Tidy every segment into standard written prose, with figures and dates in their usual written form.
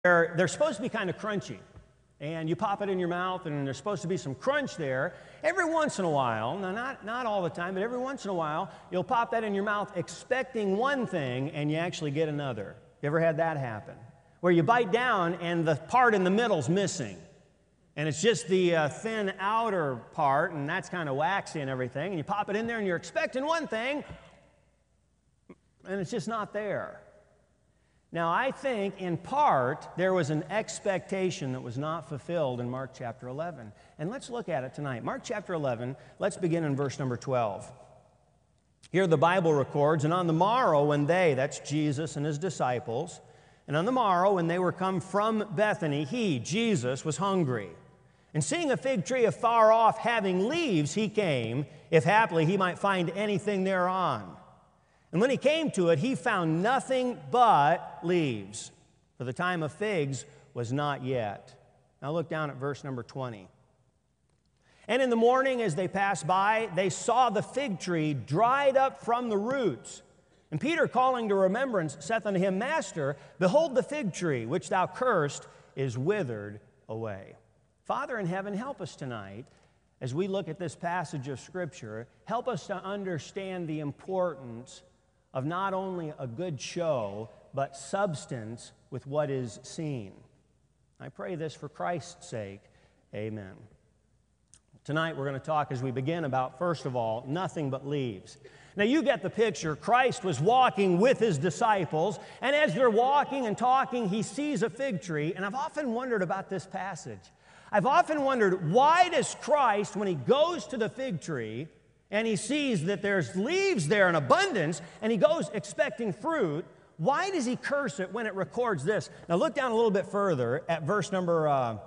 They're supposed to be kind of crunchy. And you pop it in your mouth, and there's supposed to be some crunch there. Every once in a while, now not all the time, but every once in a while, you'll pop that in your mouth expecting one thing, and you actually get another. You ever had that happen? Where you bite down, and the part in the middle's missing. And it's just the thin outer part, and that's kind of waxy and everything. And you pop it in there, and you're expecting one thing, and it's just not there. Now, I think, in part, there was an expectation that was not fulfilled in Mark chapter 11. And let's look at it tonight. Mark chapter 11, let's begin in verse number 12. Here the Bible records, "And on the morrow when they," that's Jesus and his disciples, "and on the morrow when they were come from Bethany, he," Jesus, "was hungry. And seeing a fig tree afar off having leaves, he came, if haply he might find anything thereon. And when he came to it, he found nothing but leaves, for the time of figs was not yet." Now look down at verse number 20. "And in the morning as they passed by, they saw the fig tree dried up from the roots. And Peter, calling to remembrance, saith unto him, Master, behold the fig tree, which thou cursed, is withered away." Father in heaven, help us tonight as we look at this passage of Scripture. Help us to understand the importance of not only a good show, but substance with what is seen. I pray this for Christ's sake. Amen. Tonight we're going to talk, as we begin, about, first of all, nothing but leaves. Now you get the picture. Christ was walking with his disciples, and as they're walking and talking, he sees a fig tree, and I've often wondered about this passage. I've often wondered, why does Christ, when he goes to the fig tree, and he sees that there's leaves there in abundance, and he goes expecting fruit, why does he curse it when it records this? Now look down a little bit further at verse number,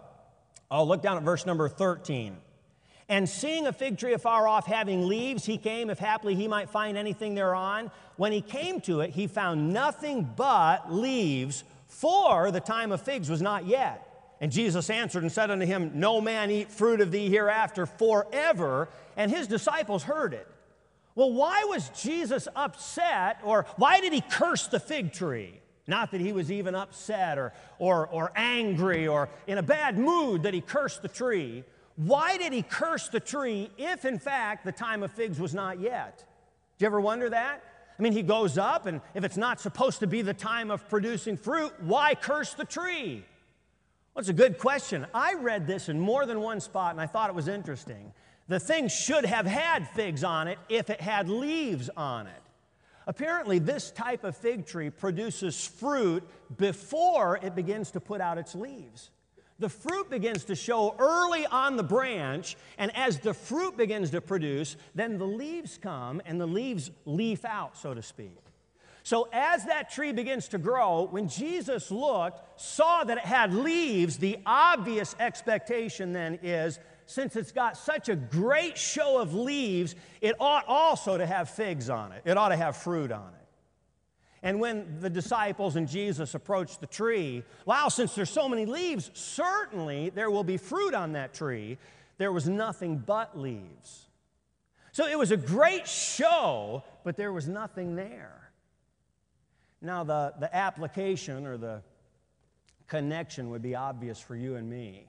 look down at verse number 13. "And seeing a fig tree afar off having leaves, he came, if haply he might find anything thereon. When he came to it, he found nothing but leaves, for the time of figs was not yet. And Jesus answered and said unto him, No man eat fruit of thee hereafter forever. And his disciples heard it." Well, why was Jesus upset, or why did he curse the fig tree? Not that he was even upset or angry or in a bad mood that he cursed the tree. Why did he curse the tree if, in fact, the time of figs was not yet? Did you ever wonder that? I mean, he goes up, and if it's not supposed to be the time of producing fruit, why curse the tree? Well, it's a good question. I read this in more than one spot, and I thought it was interesting. The thing should have had figs on it if it had leaves on it. Apparently, this type of fig tree produces fruit before it begins to put out its leaves. The fruit begins to show early on the branch, and as the fruit begins to produce, then the leaves come, and the leaves leaf out, so to speak. So as that tree begins to grow, when Jesus looked, saw that it had leaves, the obvious expectation then is, since it's got such a great show of leaves, it ought also to have figs on it. It ought to have fruit on it. And when the disciples and Jesus approached the tree, wow, since there's so many leaves, certainly there will be fruit on that tree. There was nothing but leaves. So it was a great show, but there was nothing there. Now, the application or the connection would be obvious for you and me.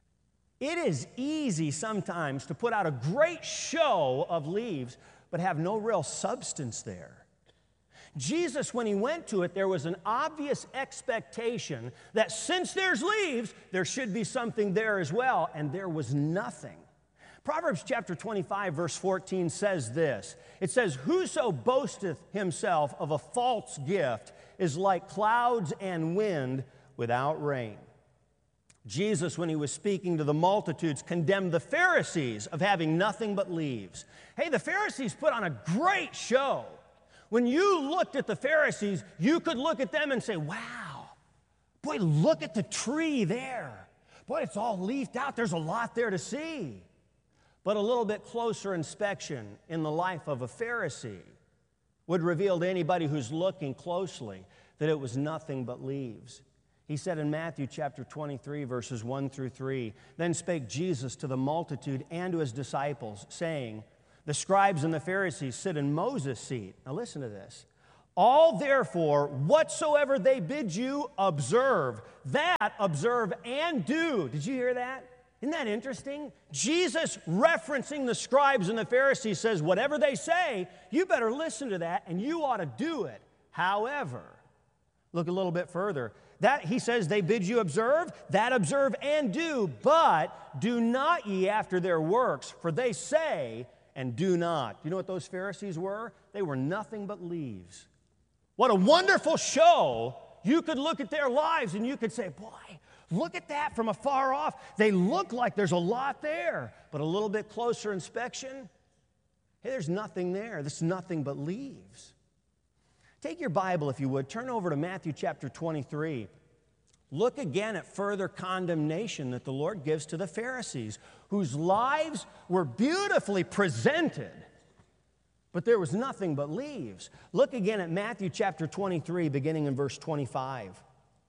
It is easy sometimes to put out a great show of leaves, but have no real substance there. Jesus, when he went to it, there was an obvious expectation that since there's leaves, there should be something there as well, and there was nothing. Proverbs chapter 25, verse 14 says this. It says, "Whoso boasteth himself of a false gift is like clouds and wind without rain." Jesus, when he was speaking to the multitudes, condemned the Pharisees of having nothing but leaves. Hey, the Pharisees put on a great show. When you looked at the Pharisees, you could look at them and say, wow, boy, look at the tree there. Boy, it's all leafed out. There's a lot there to see. But a little bit closer inspection in the life of a Pharisee would reveal to anybody who's looking closely that it was nothing but leaves. He said in Matthew chapter 23, verses 1 through 3, "Then spake Jesus to the multitude and to his disciples, saying, The scribes and the Pharisees sit in Moses' seat." Now listen to this. All therefore, whatsoever they bid you, observe. That observe and do. Did you hear that? Isn't that interesting? Jesus, referencing the scribes and the Pharisees, says, whatever they say, you better listen to that, and you ought to do it. However, look a little bit further. That, he says, they bid you observe, that observe and do, but do not ye after their works, for they say and do not. You know what those Pharisees were? They were nothing but leaves. What a wonderful show. You could look at their lives and you could say, boy, look at that from afar off. They look like there's a lot there, but a little bit closer inspection, hey, there's nothing there. This is nothing but leaves. Take your Bible, if you would. Turn over to Matthew chapter 23. Look again at further condemnation that the Lord gives to the Pharisees, whose lives were beautifully presented, but there was nothing but leaves. Look again at Matthew chapter 23, beginning in verse 25.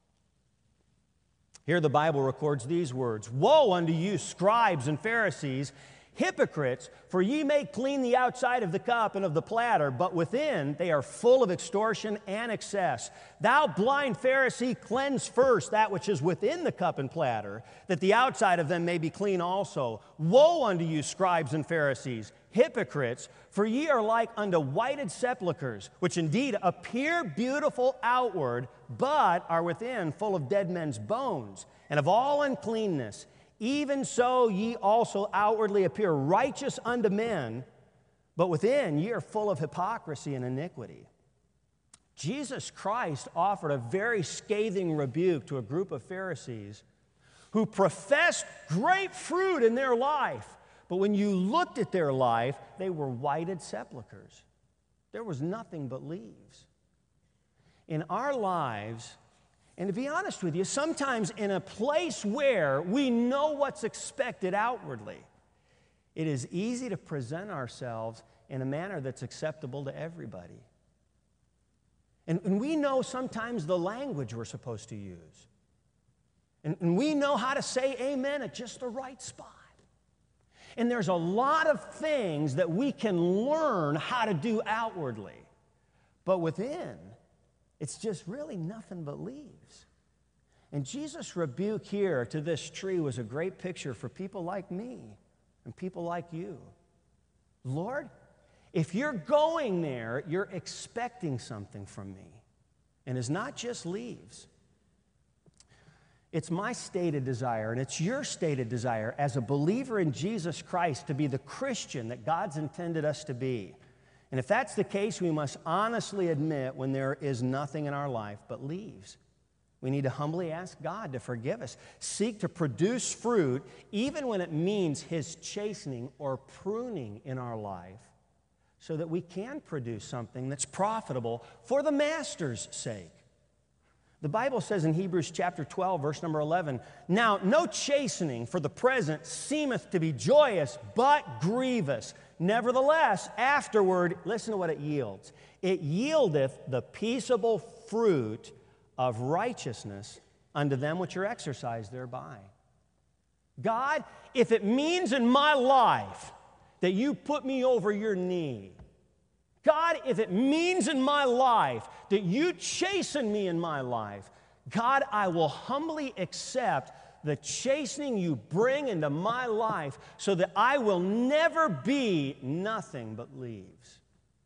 Here the Bible records these words, Woe unto you, scribes and Pharisees, hypocrites, for ye make clean the outside of the cup and of the platter, but within they are full of extortion and excess. Thou blind Pharisee, cleanse first that which is within the cup and platter, that the outside of them may be clean also. Woe unto you, scribes and Pharisees, hypocrites, for ye are like unto whited sepulchres, which indeed appear beautiful outward, but are within full of dead men's bones, and of all uncleanness. Even so ye also outwardly appear righteous unto men, but within ye are full of hypocrisy and iniquity. Jesus Christ offered a very scathing rebuke to a group of Pharisees who professed great fruit in their life, but when you looked at their life, they were whited sepulchres. There was nothing but leaves. In our lives, and to be honest with you, sometimes in a place where we know what's expected outwardly, it is easy to present ourselves in a manner that's acceptable to everybody. And we know sometimes the language we're supposed to use. And we know how to say amen at just the right spot. And there's a lot of things that we can learn how to do outwardly. But within, it's just really nothing but leaves. And Jesus' rebuke here to this tree was a great picture for people like me and people like you. Lord, if you're going there, you're expecting something from me. And it's not just leaves. It's my stated desire, and it's your stated desire as a believer in Jesus Christ to be the Christian that God's intended us to be. And if that's the case, we must honestly admit when there is nothing in our life but leaves. We need to humbly ask God to forgive us. Seek to produce fruit, even when it means His chastening or pruning in our life, so that we can produce something that's profitable for the Master's sake. The Bible says in Hebrews chapter 12, verse number 11, Now no chastening for the present seemeth to be joyous, but grievous. Nevertheless, afterward, listen to what it yields. It yieldeth the peaceable fruit of righteousness unto them which are exercised thereby. God, if it means in my life that you put me over your knee, God, if it means in my life that you chasten me in my life, God, I will humbly accept the chastening you bring into my life so that I will never be nothing but leaves.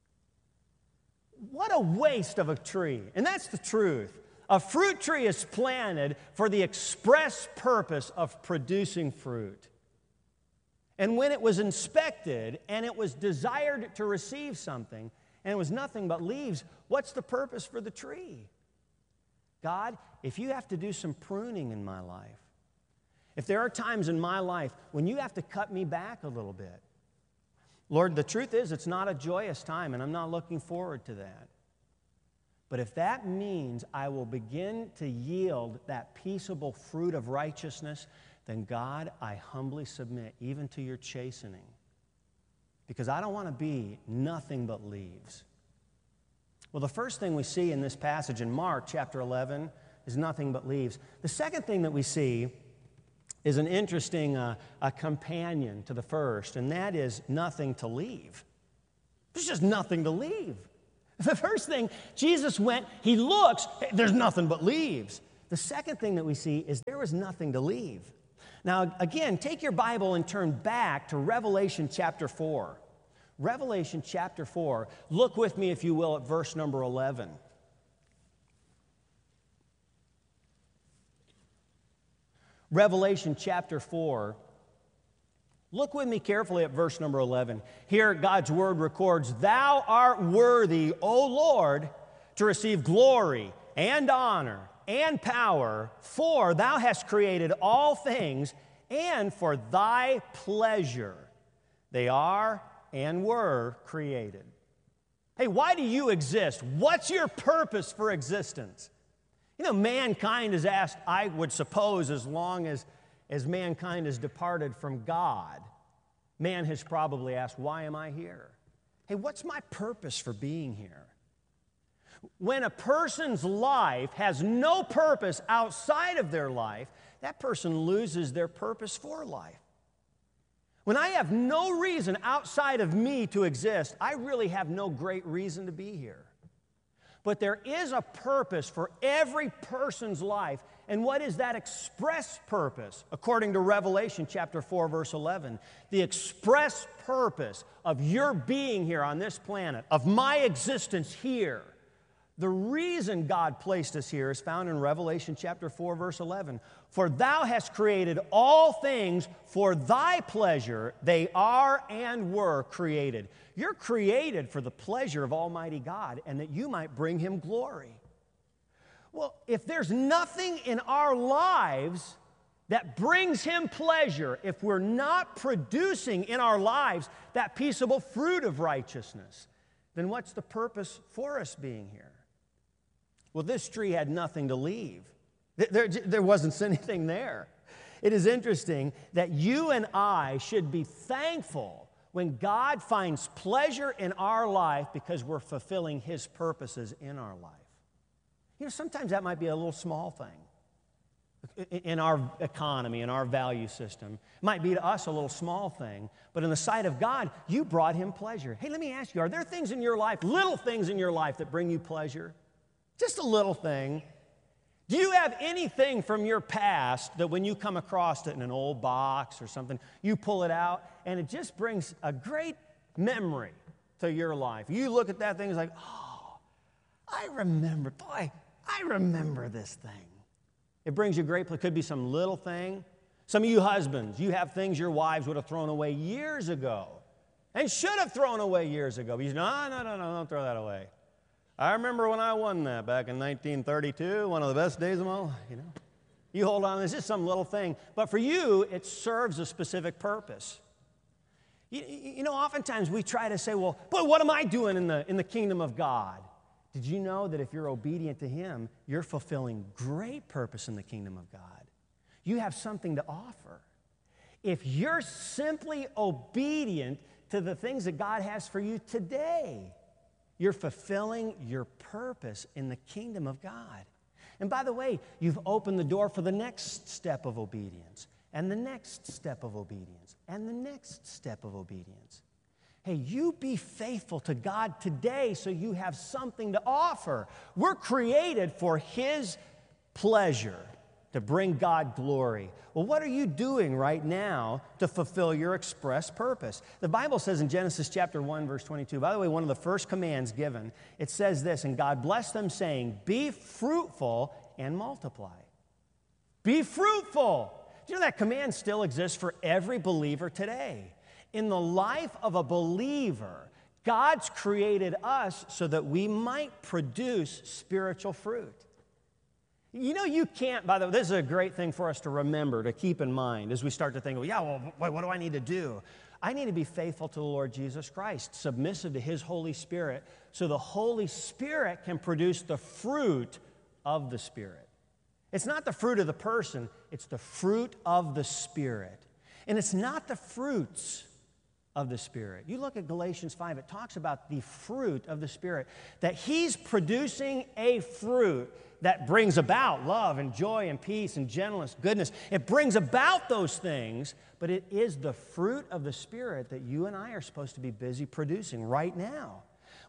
What a waste of a tree. And that's the truth. A fruit tree is planted for the express purpose of producing fruit. And when it was inspected and it was desired to receive something and it was nothing but leaves, what's the purpose for the tree? God, if you have to do some pruning in my life, if there are times in my life when you have to cut me back a little bit, Lord, the truth is it's not a joyous time and I'm not looking forward to that. But if that means I will begin to yield that peaceable fruit of righteousness, then God, I humbly submit even to your chastening, because I don't want to be nothing but leaves. Well, the first thing we see in this passage in Mark chapter 11 is nothing but leaves. The second thing that we see is an interesting a companion to the first, and that is nothing to leave. There's just nothing to leave. The first thing, Jesus went, he looks, there's nothing but leaves. The second thing that we see is there was nothing to leave. Now, again, take your Bible and turn back to Revelation chapter 4. Revelation chapter 4. Look with me, if you will, at verse number 11. Revelation chapter 4. Look with me carefully at verse number 11. Here, God's word records, "Thou art worthy, O Lord, to receive glory and honor and power, for thou hast created all things, and for thy pleasure they are and were created." Hey, why do you exist? What's your purpose for existence? You know, mankind is asked, I would suppose, as long as mankind has departed from God, man has probably asked, why am I here? Hey, what's my purpose for being here? When a person's life has no purpose outside of their life, that person loses their purpose for life. When I have no reason outside of me to exist, I really have no great reason to be here. But there is a purpose for every person's life. And what is that express purpose? According to Revelation chapter 4, verse 11, the express purpose of your being here on this planet, of my existence here, the reason God placed us here is found in Revelation chapter 4, verse 11. "For thou hast created all things for thy pleasure, they are and were created." You're created for the pleasure of Almighty God and that you might bring Him glory. Well, if there's nothing in our lives that brings Him pleasure, if we're not producing in our lives that peaceable fruit of righteousness, then what's the purpose for us being here? Well, this tree had nothing to leave. There wasn't anything there. It is interesting that you and I should be thankful when God finds pleasure in our life because we're fulfilling His purposes in our life. You know, sometimes that might be a little small thing in our economy, in our value system. It might be to us a little small thing, but in the sight of God, you brought Him pleasure. Hey, let me ask you, are there things in your life, little things in your life that bring you pleasure? Just a little thing. Do you have anything from your past that when you come across it in an old box or something, you pull it out and it just brings a great memory to your life? You look at that thing, it's like, oh, I remember this thing. It brings you great pleasure. It could be some little thing. Some of you husbands, you have things your wives would have thrown away years ago and should have thrown away years ago. But you say, no, don't throw that away. I remember when I won that back in 1932, one of the best days of my life, you know. You hold on, it's just some little thing. But for you, it serves a specific purpose. You know, oftentimes we try to say, well, but what am I doing in the kingdom of God? Did you know that if you're obedient to Him, you're fulfilling great purpose in the kingdom of God? You have something to offer. If you're simply obedient to the things that God has for you today, you're fulfilling your purpose in the kingdom of God. And by the way, you've opened the door for the next step of obedience, and the next step of obedience, and the next step of obedience. Hey, you be faithful to God today so you have something to offer. We're created for His pleasure, to bring God glory. Well, what are you doing right now to fulfill your express purpose? The Bible says in Genesis chapter 1, verse 22, by the way, one of the first commands given, it says this, "And God blessed them, saying, be fruitful and multiply." Be fruitful. Do you know that command still exists for every believer today? In the life of a believer, God's created us so that we might produce spiritual fruit. You know, you can't, by the way, this is a great thing for us to remember, to keep in mind as we start to think, well, yeah, well, what do I need to do? I need to be faithful to the Lord Jesus Christ, submissive to His Holy Spirit, so the Holy Spirit can produce the fruit of the Spirit. It's not the fruit of the person, it's the fruit of the Spirit. And it's not the fruits of the Spirit. You look at Galatians 5, it talks about the fruit of the Spirit, that He's producing a fruit that brings about love and joy and peace and gentleness, goodness. It brings about those things, but it is the fruit of the Spirit that you and I are supposed to be busy producing right now.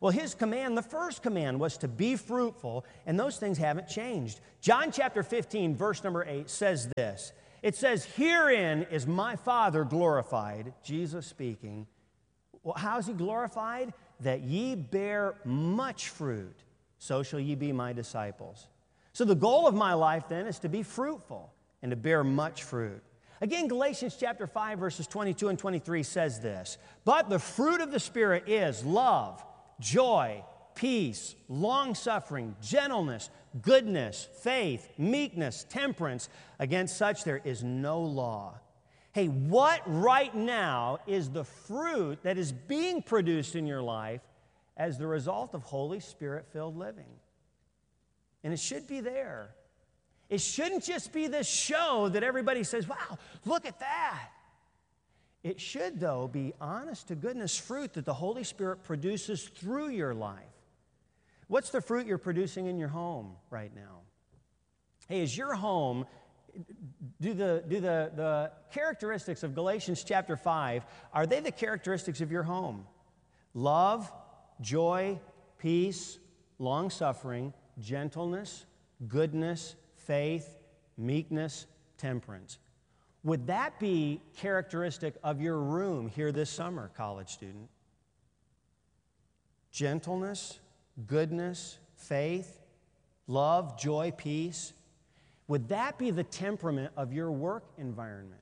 Well, his command, the first command, was to be fruitful, and those things haven't changed. John chapter 15, verse number 8 says this. It says, "Herein is my Father glorified," Jesus speaking. Well, how is he glorified? "That ye bear much fruit, so shall ye be my disciples." So the goal of my life then is to be fruitful and to bear much fruit. Again, Galatians chapter 5, verses 22 and 23 says this, "But the fruit of the Spirit is love, joy, peace, long-suffering, gentleness, goodness, faith, meekness, temperance. Against such there is no law." Hey, what right now is the fruit that is being produced in your life as the result of Holy Spirit-filled living? And it should be there. It shouldn't just be this show that everybody says, "Wow, look at that." It should, though, be honest to goodness fruit that the Holy Spirit produces through your life. What's the fruit you're producing in your home right now? Hey, is your home, do the characteristics of Galatians chapter 5, are they the characteristics of your home? Love, joy, peace, long-suffering, gentleness, goodness, faith, meekness, temperance. Would that be characteristic of your room here this summer, college student? Gentleness, goodness, faith, love, joy, peace. Would that be the temperament of your work environment?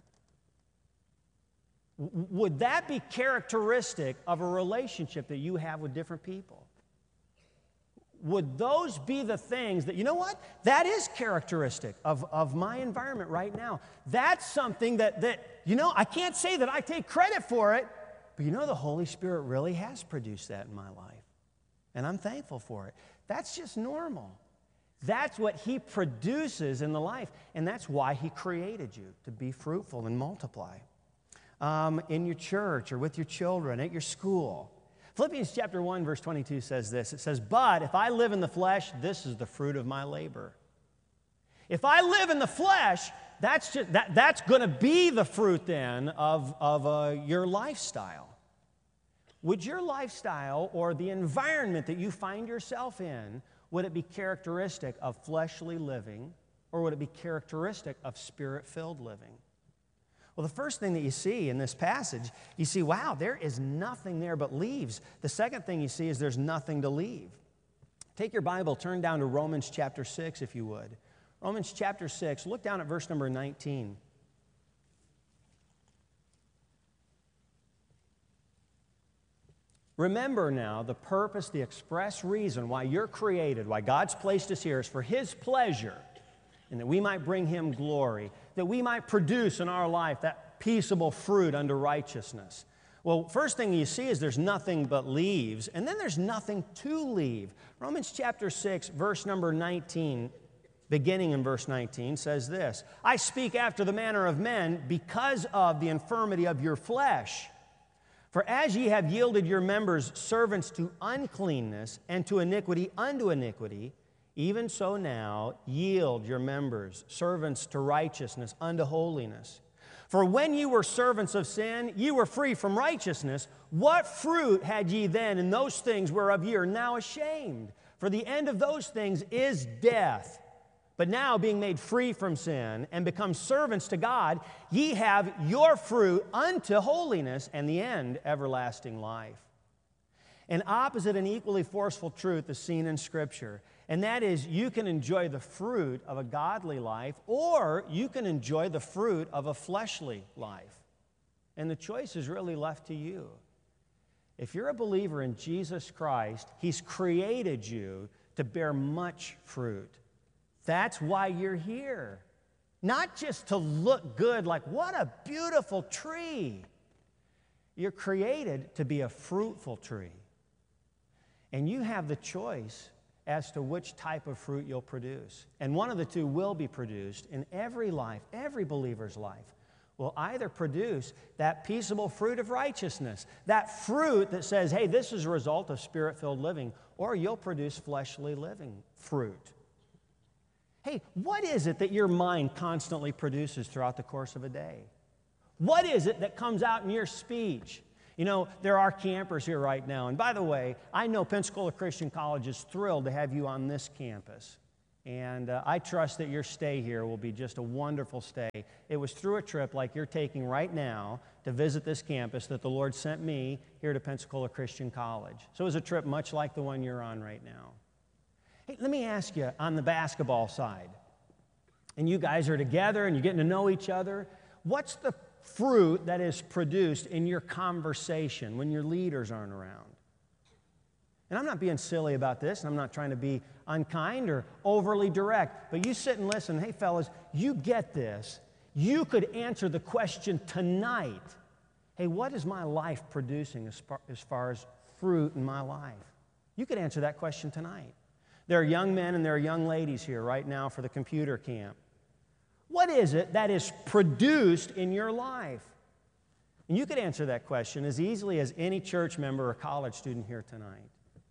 Would that be characteristic of a relationship that you have with different people? Would those be the things that, you know what? That is characteristic of my environment right now. That's something that, you know, I can't say that I take credit for it, but you know, the Holy Spirit really has produced that in my life. And I'm thankful for it. That's just normal. That's what He produces in the life. And that's why He created you, to be fruitful and multiply. In your church or with your children, at your school. Philippians chapter 1, verse 22 says this. It says, "But if I live in the flesh, this is the fruit of my labor." If I live in the flesh, that's going to be the fruit then of your lifestyle. Would your lifestyle or the environment that you find yourself in, would it be characteristic of fleshly living, or would it be characteristic of Spirit-filled living? Well, the first thing that you see in this passage, you see, wow, there is nothing there but leaves. The second thing you see is there's nothing to leave. Take your Bible, turn down to Romans chapter 6, if you would. Romans chapter 6, look down at verse number 19. Remember now, the purpose, the express reason why you're created, why God's placed us here is for His pleasure, and that we might bring Him glory, that we might produce in our life that peaceable fruit unto righteousness. Well, first thing you see is there's nothing but leaves, and then there's nothing to leave. Romans chapter 6, verse number 19, beginning in verse 19, says this, "I speak after the manner of men because of the infirmity of your flesh. For as ye have yielded your members servants to uncleanness and to iniquity unto iniquity, even so now yield your members servants to righteousness unto holiness. For when ye were servants of sin, ye were free from righteousness. What fruit had ye then in those things whereof ye are now ashamed? For the end of those things is death. But now, being made free from sin and become servants to God, ye have your fruit unto holiness, and the end everlasting life." An opposite and equally forceful truth is seen in Scripture, and that is you can enjoy the fruit of a godly life, or you can enjoy the fruit of a fleshly life. And the choice is really left to you. If you're a believer in Jesus Christ, He's created you to bear much fruit. That's why you're here. Not just to look good, like, what a beautiful tree. You're created to be a fruitful tree. And you have the choice as to which type of fruit you'll produce. And one of the two will be produced in every life, every believer's life. Will either produce that peaceable fruit of righteousness, that fruit that says, hey, this is a result of Spirit-filled living, or you'll produce fleshly living fruit. Hey, what is it that your mind constantly produces throughout the course of a day? What is it that comes out in your speech? You know, there are campers here right now. And by the way, I know Pensacola Christian College is thrilled to have you on this campus. And I trust that your stay here will be just a wonderful stay. It was through a trip like you're taking right now to visit this campus that the Lord sent me here to Pensacola Christian College. So it was a trip much like the one you're on right now. Hey, let me ask you on the basketball side, and you guys are together and you're getting to know each other, what's the fruit that is produced in your conversation when your leaders aren't around? And I'm not being silly about this, and I'm not trying to be unkind or overly direct, but you sit and listen. Hey, fellas, you get this. You could answer the question tonight. Hey, what is my life producing as far as fruit in my life? You could answer that question tonight. There are young men and there are young ladies here right now for the computer camp. What is it that is produced in your life? And you could answer that question as easily as any church member or college student here tonight.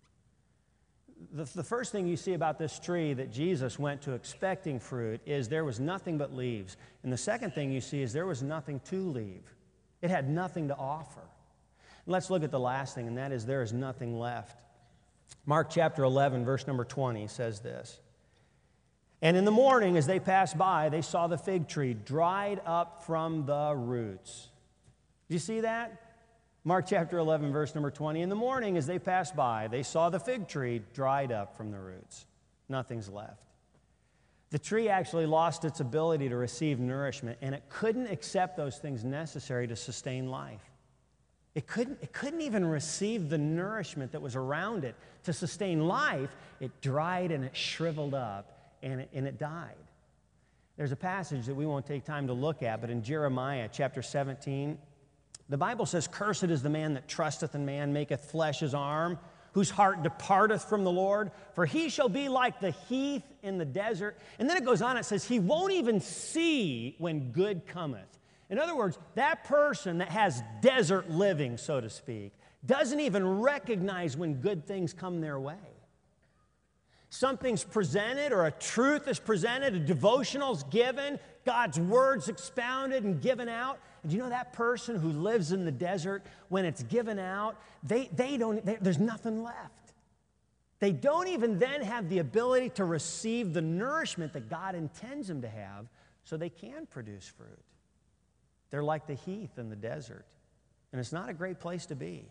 The first thing you see about this tree that Jesus went to expecting fruit is there was nothing but leaves. And the second thing you see is there was nothing to leave. It had nothing to offer. And let's look at the last thing, and that is there is nothing left. Mark chapter 11, verse number 20 says this. And in the morning, as they passed by, they saw the fig tree dried up from the roots. Do you see that? Mark chapter 11, verse number 20. In the morning, as they passed by, they saw the fig tree dried up from the roots. Nothing's left. The tree actually lost its ability to receive nourishment, and it couldn't accept those things necessary to sustain life. It couldn't even receive the nourishment that was around it to sustain life. It dried and it shriveled up, and it died. There's a passage that we won't take time to look at, but in Jeremiah chapter 17, the Bible says, "Cursed is the man that trusteth in man, maketh flesh his arm, whose heart departeth from the Lord, for he shall be like the heath in the desert." And then it goes on, it says, "He won't even see when good cometh." In other words, that person that has desert living, so to speak, doesn't even recognize when good things come their way. Something's presented or a truth is presented, a devotional's given, God's word's expounded and given out. And you know that person who lives in the desert, when it's given out, there's nothing left. They don't even then have the ability to receive the nourishment that God intends them to have so they can produce fruit. They're like the heath in the desert, and it's not a great place to be.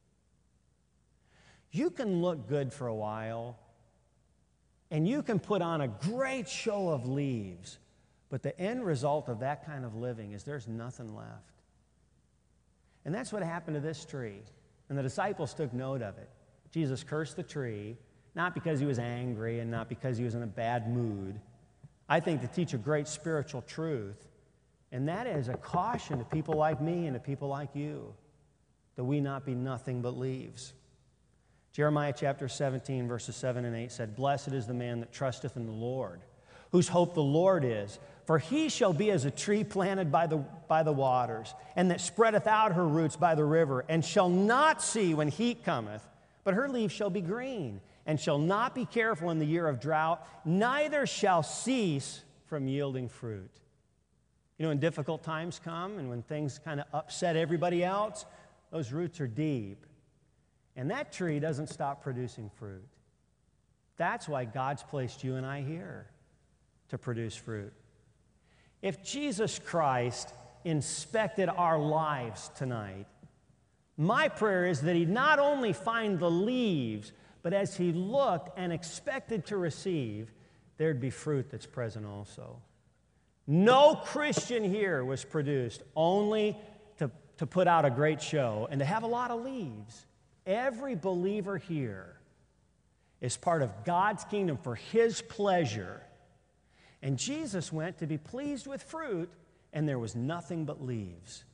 You can look good for a while, and you can put on a great show of leaves, but the end result of that kind of living is there's nothing left. And that's what happened to this tree. And the disciples took note of it. Jesus cursed the tree, not because he was angry and not because he was in a bad mood. I think to teach a great spiritual truth, and that is a caution to people like me and to people like you, that we not be nothing but leaves. Jeremiah chapter 17, verses 7 and 8 said, "Blessed is the man that trusteth in the Lord, whose hope the Lord is. For he shall be as a tree planted by the waters, and that spreadeth out her roots by the river, and shall not see when heat cometh, but her leaves shall be green, and shall not be careful in the year of drought, neither shall cease from yielding fruit." You know, when difficult times come and when things kind of upset everybody else, those roots are deep. And that tree doesn't stop producing fruit. That's why God's placed you and I here, to produce fruit. If Jesus Christ inspected our lives tonight, my prayer is that he'd not only find the leaves, but as he looked and expected to receive, there'd be fruit that's present also. No Christian here was produced only to put out a great show and to have a lot of leaves. Every believer here is part of God's kingdom for his pleasure. And Jesus went to be pleased with fruit, and there was nothing but leaves.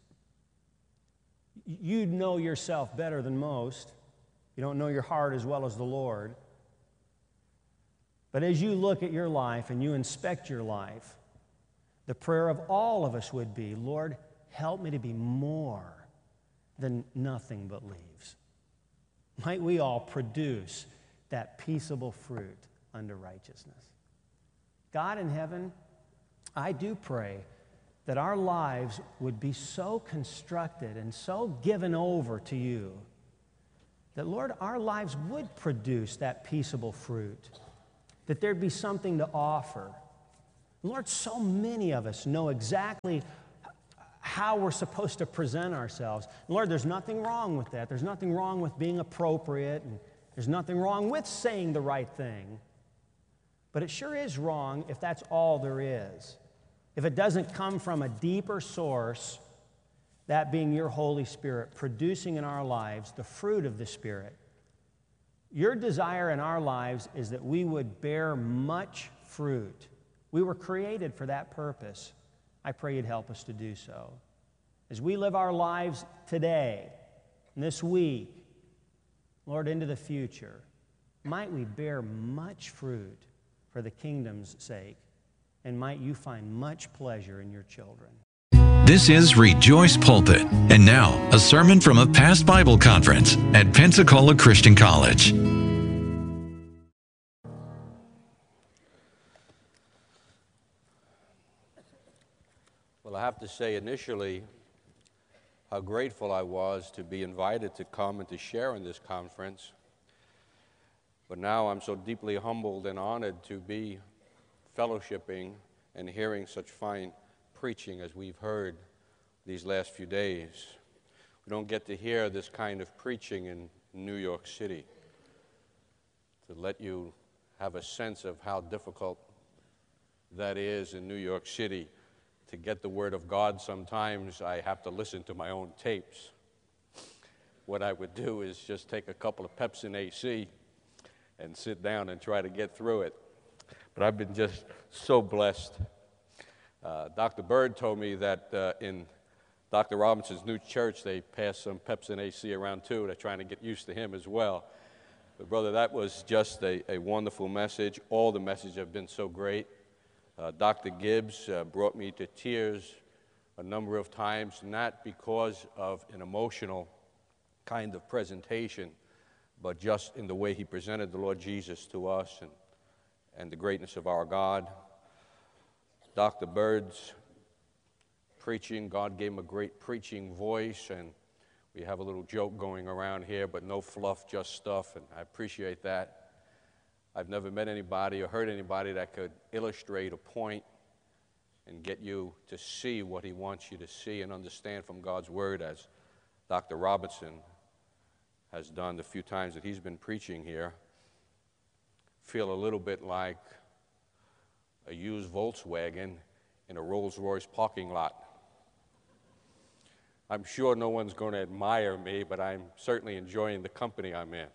You know yourself better than most. You don't know your heart as well as the Lord. But as you look at your life and you inspect your life, the prayer of all of us would be, Lord, help me to be more than nothing but leaves. Might we all produce that peaceable fruit unto righteousness. God in heaven, I do pray that our lives would be so constructed and so given over to you that, Lord, our lives would produce that peaceable fruit, that there'd be something to offer. Lord, so many of us know exactly how we're supposed to present ourselves. Lord, there's nothing wrong with that. There's nothing wrong with being appropriate, and there's nothing wrong with saying the right thing. But it sure is wrong if that's all there is. If it doesn't come from a deeper source, that being your Holy Spirit, producing in our lives the fruit of the Spirit. Your desire in our lives is that we would bear much fruit. We were created for that purpose. I pray you'd help us to do so. As we live our lives today, this week, Lord, into the future, might we bear much fruit for the kingdom's sake, and might you find much pleasure in your children. This is Rejoice Pulpit, and now a sermon from a past Bible conference at Pensacola Christian College. Well, I have to say initially how grateful I was to be invited to come and to share in this conference. But now I'm so deeply humbled and honored to be fellowshipping and hearing such fine preaching as we've heard these last few days. We don't get to hear this kind of preaching in New York City. To let you have a sense of how difficult that is in New York City, to get the Word of God, sometimes I have to listen to my own tapes. What I would do is just take a couple of Pepsin AC and sit down and try to get through it. But I've been just so blessed. Dr. Bird told me that in Dr. Robinson's new church, they pass some Pepsin AC around too. They're trying to get used to him as well. But brother, that was just a wonderful message. All the messages have been so great. Dr. Gibbs brought me to tears a number of times, not because of an emotional kind of presentation, but just in the way he presented the Lord Jesus to us and the greatness of our God. Dr. Bird's preaching, God gave him a great preaching voice, and we have a little joke going around here, but no fluff, just stuff, and I appreciate that. I've never met anybody or heard anybody that could illustrate a point and get you to see what he wants you to see and understand from God's Word, as Dr. Robinson has done the few times that he's been preaching here. Feel a little bit like a used Volkswagen in a Rolls-Royce parking lot. I'm sure no one's going to admire me, but I'm certainly enjoying the company I'm in.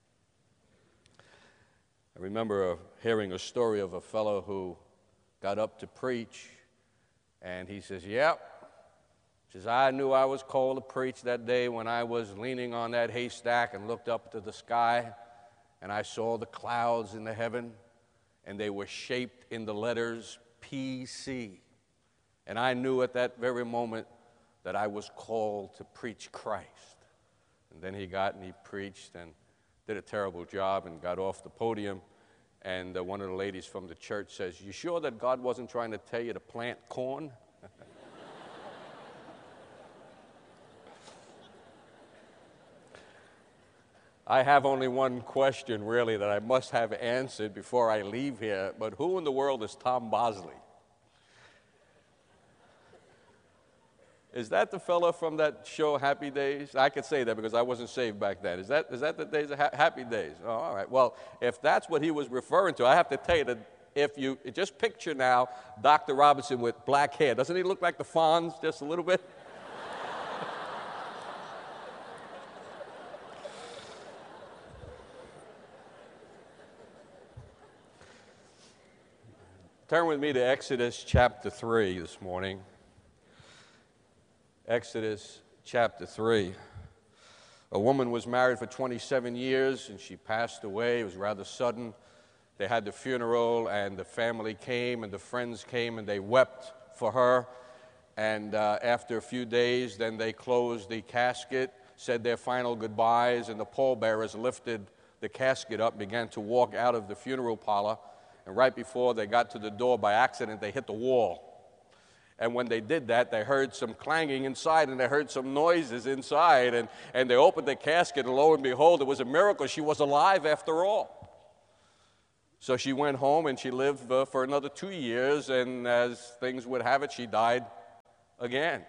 I remember hearing a story of a fellow who got up to preach, and he says, I knew I was called to preach that day when I was leaning on that haystack and looked up to the sky, and I saw the clouds in the heaven, and they were shaped in the letters PC. And I knew at that very moment that I was called to preach Christ. And then he got and he preached and did a terrible job and got off the podium. And one of the ladies from the church says, "You sure that God wasn't trying to tell you to plant corn?" I have only one question, really, that I must have answered before I leave here, but who in the world is Tom Bosley? Is that the fellow from that show, Happy Days? I could say that because I wasn't saved back then. Is that the days of Happy Days? Oh, all right. Well, if that's what he was referring to, I have to tell you that if you just picture now Dr. Robinson with black hair. Doesn't he look like the Fonz just a little bit? Turn with me to Exodus chapter 3 this morning. Exodus chapter 3. A woman was married for 27 years, and she passed away. It was rather sudden. They had the funeral, and the family came, and the friends came, and they wept for her. And after a few days, then they closed the casket, said their final goodbyes, and the pallbearers lifted the casket up, began to walk out of the funeral parlor. And right before they got to the door, by accident, they hit the wall. And when they did that, they heard some clanging inside, and they heard some noises inside, and they opened the casket, and lo and behold, it was a miracle. She was alive after all. So she went home, and she lived for another 2 years, and as things would have it, she died again.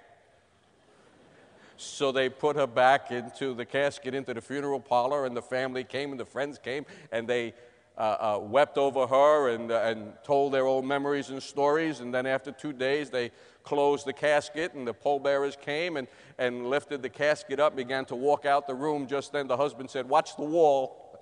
So they put her back into the casket, into the funeral parlor, and the family came, and the friends came, and they wept over her and told their old memories and stories. And then after 2 days, they closed the casket, and the pallbearers came and lifted the casket up and began to walk out the room. Just then the husband said, "Watch the wall."